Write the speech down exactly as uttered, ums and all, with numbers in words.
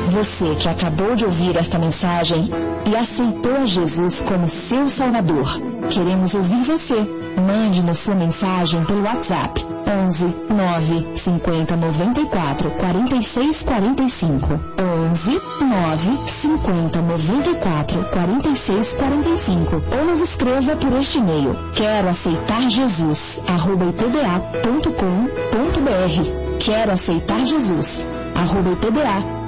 Você que acabou de ouvir esta mensagem e aceitou a Jesus como seu Salvador, queremos ouvir você. Mande-nos sua mensagem pelo WhatsApp onze nove cinquenta noventa e quatro quarenta e seis quarenta e cinco. onze nove cinquenta noventa e quatro quarenta e seis quarenta e cinco. Ou nos escreva por este e-mail: quero aceitar Jesus arroba ipda ponto com ponto br. Quero aceitar Jesus arroba ipda